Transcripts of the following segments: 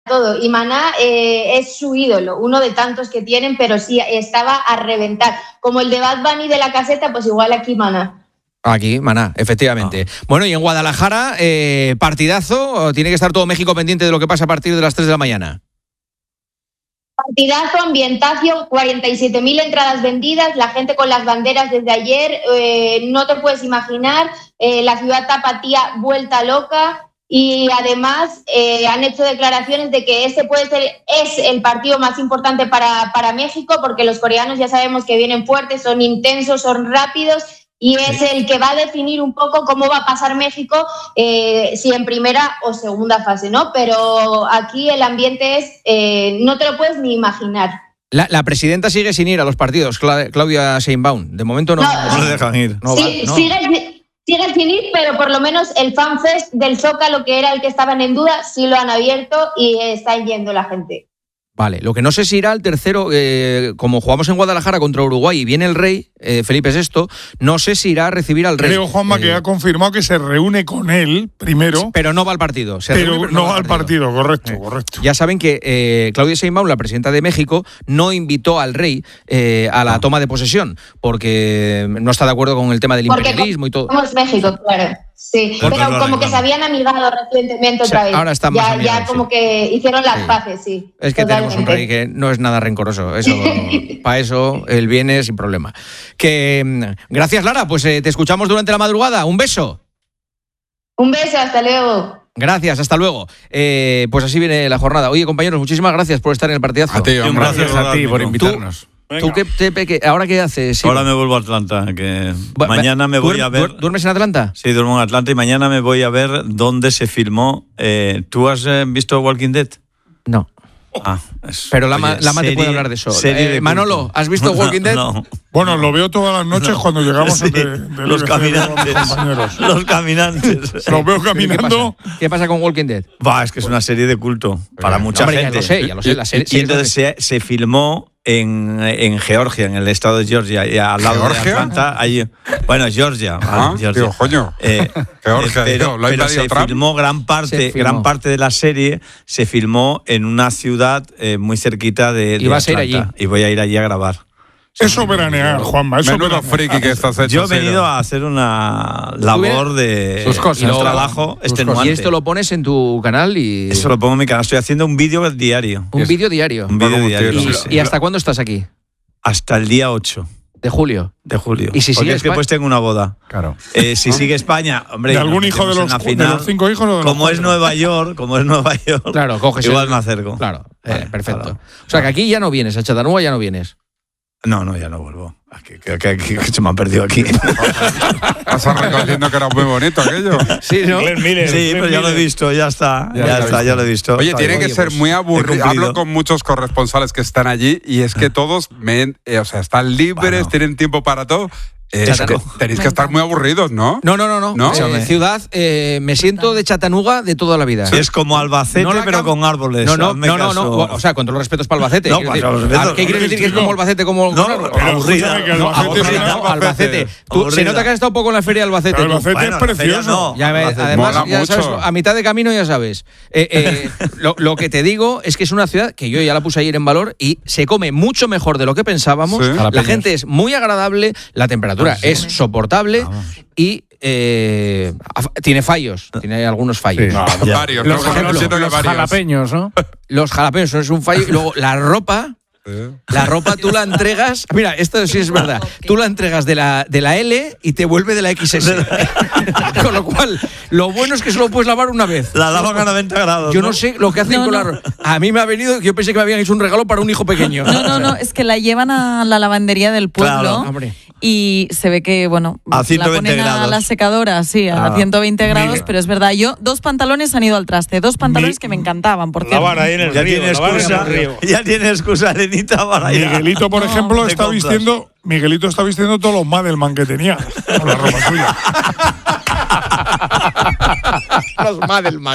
todo. Y Maná es su ídolo, uno de tantos que tienen, pero sí, estaba a reventar. Como el de Bad Bunny de La Caseta, pues igual aquí Maná. Aquí, Maná, efectivamente. Bueno, y en Guadalajara, partidazo, tiene que estar todo México pendiente de lo que pasa a partir de las 3 de la mañana. Partidazo, ambientación, 47.000 entradas vendidas, la gente con las banderas desde ayer, no te puedes imaginar, la ciudad tapatía vuelta loca, y además han hecho declaraciones de que es el partido más importante para México, porque los coreanos ya sabemos que vienen fuertes, son intensos, son rápidos, y es el que va a definir un poco cómo va a pasar México, si en primera o segunda fase, ¿no? Pero aquí el ambiente es, no te lo puedes ni imaginar. La presidenta sigue sin ir a los partidos, Claudia Sheinbaum. De momento no le dejan ir. Sigue sin ir, pero por lo menos el FanFest del Zócalo, que era el que estaban en duda, sí lo han abierto y está yendo la gente. Vale, lo que no sé si irá al tercero, como jugamos en Guadalajara contra Uruguay y viene el rey, Felipe VI, no sé si irá a recibir al rey. Creo, Juanma, que ha confirmado que se reúne con él primero. Pero no va al partido. Pero no va al partido, correcto. Ya saben que Claudia Sheinbaum, la presidenta de México, no invitó al rey a la toma de posesión, porque no está de acuerdo con el tema del imperialismo y todo. Somos México, claro. Sí, pero como que se habían amigado recientemente otra vez. Ahora están más amigados, ya como que hicieron las paces, sí. Es que tenemos un rey que no es nada rencoroso. Eso, para eso él viene sin problema. Gracias, Lara. Pues te escuchamos durante la madrugada. Un beso. Un beso, hasta luego. Gracias, hasta luego. Pues así viene la jornada. Oye, compañeros, muchísimas gracias por estar en el partidazo. A ti, gracias a ti por invitarnos. ¿Tú ahora qué haces? Sí. Ahora me vuelvo a Atlanta, que mañana me voy a ver... ¿Duermes en Atlanta? Sí, duermo en Atlanta y mañana me voy a ver dónde se filmó. ¿Tú has visto Walking Dead? No. Pero Lama te puede hablar de eso. Manolo, ¿has visto Walking Dead? No. Bueno, lo veo todas las noches cuando llegamos de los caminantes. Los caminantes. Los veo caminando. ¿Qué pasa con Walking Dead? Es que es una serie de culto para mucha gente. Ya lo sé. La serie, y entonces se filmó en Georgia, en el estado de Georgia, y al lado de Atlanta. Allí, bueno, Georgia. Georgia. Digo, coño. Georgia, pero se filmó gran parte de la serie, se filmó en una ciudad muy cerquita de Atlanta. A ir allí. Y voy a ir allí a grabar. Eso veranear, Juanma. Menudo friki que estás hecho. Yo he venido a hacer una labor de trabajo extenuante. Y esto lo pones en tu canal y... Eso lo pongo en mi canal. Estoy haciendo un vídeo diario. ¿Un vídeo diario? Un vídeo diario. ¿Y hasta cuándo estás aquí? Hasta el día 8. ¿De julio? De julio. ¿Y si porque es que después tengo una boda. Claro. Si sigue España, hombre... ¿De algún hijo de los 5 hijos? O de como es Nueva York, claro, coges igual me acerco. Claro, perfecto. Claro. O sea, que aquí ya no vienes, a Chattanooga ya no vienes. No, ya no vuelvo. Que se me han perdido aquí. Estás reconociendo que era muy bonito aquello. Sí, ¿no? Sí, pero ya lo he visto, ya está. Ya lo he visto. Oye, tiene que ser muy aburrido. Hablo con muchos corresponsales que están allí y es que todos están libres, tienen tiempo para todo. Tenéis que estar muy aburridos, ¿no? No. Ciudad, me siento de Chattanooga de toda la vida. Sí, es como Albacete, pero con árboles. No. O sea, con todos los respetos para Albacete. ¿Qué quieres decir que es como Albacete? Aburrida. Albacete. Se nota que has estado poco en la feria de Albacete. Albacete es precioso. Además, ya sabes, a mitad de camino ya sabes. Lo que te digo es que es una ciudad que yo ya la puse ayer en valor y se come mucho mejor de lo que pensábamos. Sí. La gente es muy agradable, la temperatura es soportable y tiene fallos, tiene algunos fallos. Varios. Los jalapeños, ¿no? Los jalapeños es un fallo. Y luego la ropa tú la entregas. Mira, esto sí es verdad. Tú la entregas de la L y te vuelve de la XS. Con lo cual, lo bueno es que solo puedes lavar una vez. La lavan a 90 grados. Yo no sé lo que hacen con la ropa. A mí me ha venido, yo pensé que me habían hecho un regalo para un hijo pequeño. No, es que la llevan a la lavandería del pueblo. Claro. Y se ve que, a 120 la ponen grados. A la secadora, sí, a 120 grados, pero es verdad. Yo, 2 pantalones han ido al traste, 2 pantalones que me encantaban. Porque ahí en el ya tiene excusa, Elenita, para ir. Miguelito, por ejemplo, está vistiendo todos los Madelman que tenía con la ropa suya. Los Madelman.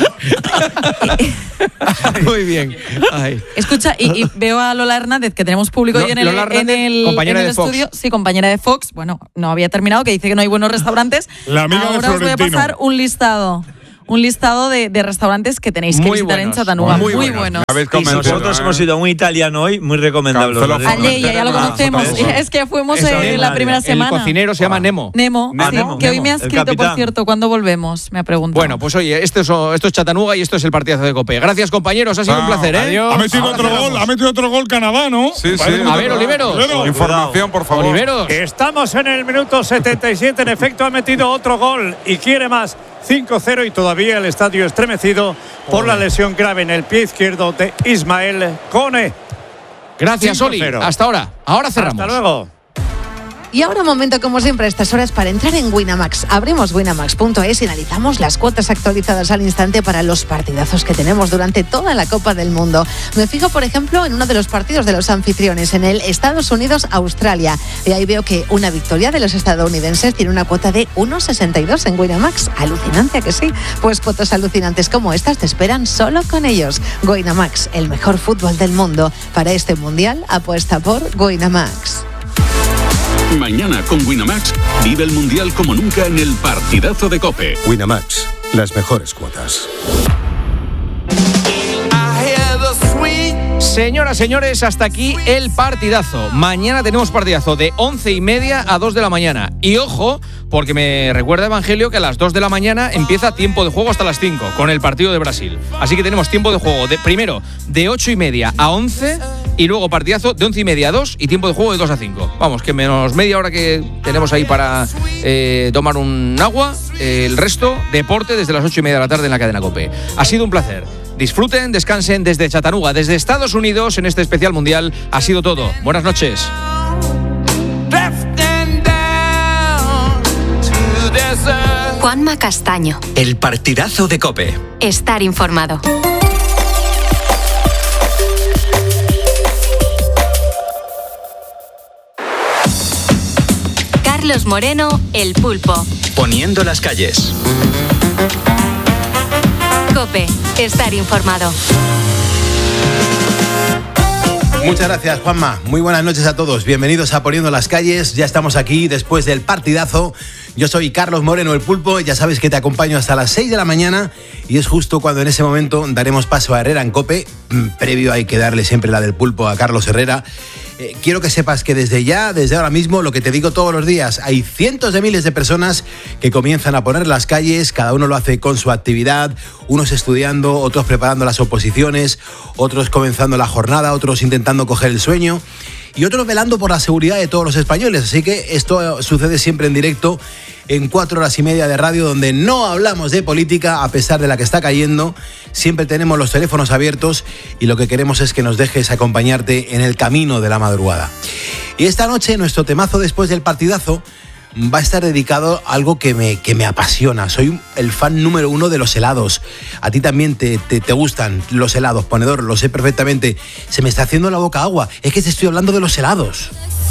Muy bien. Ay. Escucha, y veo a Lola Hernández, que tenemos público hoy en el estudio. Sí, compañera de Fox. Bueno, no había terminado, que dice que no hay buenos restaurantes. La amiga Ahora os voy a pasar un listado. un listado de restaurantes que tenéis que visitar en Chattanooga. Muy buenos. Y nosotros hemos ido a un italiano hoy, muy recomendable. Alleia, ya lo conocemos. Es que fuimos la primera semana. El cocinero se llama Nemo. Nemo, que hoy me ha escrito, por cierto, ¿cuándo volvemos? Me ha preguntado. Bueno, pues oye, esto es Chattanooga y esto es el partidazo de COPE. Gracias, compañeros, ha sido un placer, ¿eh? Adiós. Ha metido otro gol Canadá, ¿no? Sí. A ver, Oliveros. Información, por favor. Oliveros. Estamos en el minuto 77. En efecto, ha metido otro gol y quiere más. 5-0 y todavía el estadio estremecido por la lesión grave en el pie izquierdo de Ismael Kone. Gracias, Oli. Hasta ahora. Ahora cerramos. Hasta luego. Y ahora un momento, como siempre, a estas horas para entrar en Winamax. Abrimos winamax.es y analizamos las cuotas actualizadas al instante para los partidazos que tenemos durante toda la Copa del Mundo. Me fijo, por ejemplo, en uno de los partidos de los anfitriones, en el Estados Unidos-Australia. Y ahí veo que una victoria de los estadounidenses tiene una cuota de 1,62 en Winamax. Alucinante, ¿a que sí? Pues cuotas alucinantes como estas te esperan solo con ellos. Winamax, el mejor fútbol del mundo. Para este Mundial, apuesta por Winamax. Mañana con Winamax vive el Mundial como nunca en el partidazo de COPE. Winamax, las mejores cuotas. Señoras, señores, hasta aquí el partidazo. Mañana tenemos partidazo de 11:30 a 2 de la mañana. Y ojo, porque me recuerda Evangelio que a las 2 de la mañana empieza tiempo de juego hasta las 5 con el partido de Brasil. Así que tenemos tiempo de juego primero de 8:30 a 11 y luego partidazo de 11:30 a 2 y tiempo de juego de 2 a 5. Vamos, que menos media hora que tenemos ahí para tomar un agua. El resto, deporte desde las 8:30 de la tarde en la cadena COPE. Ha sido un placer. Disfruten, descansen desde Chattanooga, desde Estados Unidos, en este especial mundial. Ha sido todo. Buenas noches. Juanma Castaño. El partidazo de COPE. Estar informado. Carlos Moreno, El Pulpo. Poniendo las calles. COPE, estar informado. Muchas gracias, Juanma. Muy buenas noches a todos. Bienvenidos a Poniendo las calles. Ya estamos aquí después del partidazo. Yo soy Carlos Moreno, El Pulpo. Ya sabes que te acompaño hasta las 6 de la mañana y es justo cuando en ese momento daremos paso a Herrera en COPE. Previo hay que darle siempre la del Pulpo a Carlos Herrera. Quiero que sepas que desde ahora mismo, lo que te digo todos los días, hay cientos de miles de personas que comienzan a poner las calles, cada uno lo hace con su actividad, unos estudiando, otros preparando las oposiciones, otros comenzando la jornada, otros intentando coger el sueño y otros velando por la seguridad de todos los españoles. Así que esto sucede siempre en directo en 4 horas y media de radio donde no hablamos de política a pesar de la que está cayendo. Siempre tenemos los teléfonos abiertos y lo que queremos es que nos dejes acompañarte en el camino de la madrugada. Y esta noche nuestro temazo después del partidazo va a estar dedicado a algo que me apasiona. Soy el fan número 1 de los helados. A ti también te gustan los helados, ponedor, lo sé perfectamente. Se me está haciendo la boca agua. Es que te estoy hablando de los helados.